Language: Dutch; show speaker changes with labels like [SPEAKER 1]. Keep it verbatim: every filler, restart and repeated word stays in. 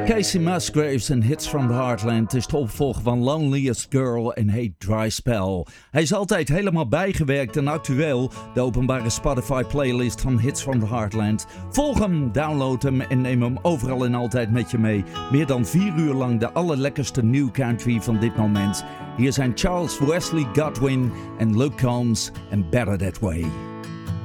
[SPEAKER 1] Casey Musgraves en Hits from the Heartland is de opvolger van Loneliest Girl en Hey Dry Spell. Hij is altijd helemaal bijgewerkt en actueel, de openbare Spotify playlist van Hits from the Heartland. Volg hem, download hem en neem hem overal en altijd met je mee. Meer dan vier uur lang de allerlekkerste new country van dit moment. Hier zijn Charles Wesley Godwin en Luke Combs en Better That Way.